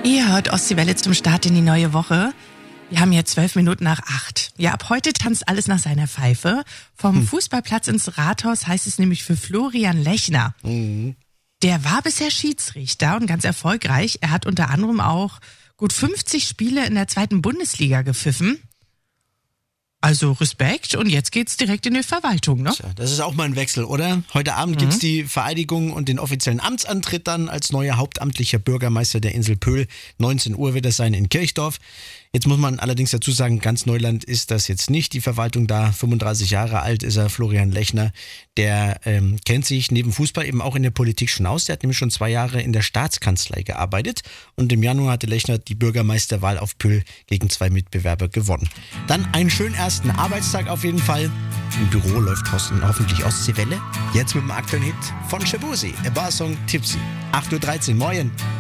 Ihr hört Ostseewelle zum Start in die neue Woche. Wir haben jetzt 7:12. Ja, ab heute tanzt alles nach seiner Pfeife. Vom Fußballplatz ins Rathaus heißt es nämlich für Florian Lechner. Der war bisher Schiedsrichter und ganz erfolgreich. Er hat unter anderem auch gut 50 Spiele in der 2. Bundesliga gepfiffen. Also Respekt, und jetzt geht's direkt in die Verwaltung, ne? Tja, das ist auch mal ein Wechsel, oder? Heute Abend gibt's die Vereidigung und den offiziellen Amtsantritt dann als neuer hauptamtlicher Bürgermeister der Insel Pöhl. 19 Uhr wird das sein in Kirchdorf. Jetzt muss man allerdings dazu sagen, ganz Neuland ist das jetzt nicht, die Verwaltung da. 35 Jahre alt ist er, Florian Lechner. Der kennt sich neben Fußball eben auch in der Politik schon aus. Der hat nämlich schon 2 Jahre in der Staatskanzlei gearbeitet. Und im Januar hatte Lechner die Bürgermeisterwahl auf Pöhl gegen 2 Mitbewerber gewonnen. Dann einen schönen ersten Arbeitstag auf jeden Fall. Im Büro läuft hoffentlich Ostseewelle. Jetzt mit dem aktuellen Hit von Shabuzi, A Bar Song Tipsy. 8:13 Uhr, moin.